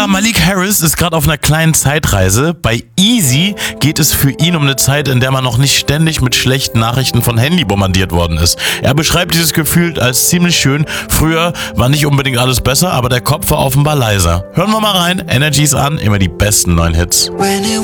Malik Harris ist gerade auf einer kleinen Zeitreise. Bei Easy geht es für ihn um eine Zeit, in der man noch nicht ständig mit schlechten Nachrichten von Handy bombardiert worden ist. Er beschreibt dieses Gefühl als ziemlich schön. Früher war nicht unbedingt alles besser, aber der Kopf war offenbar leiser. Hören wir mal rein. Energy ist an, immer die besten neuen Hits.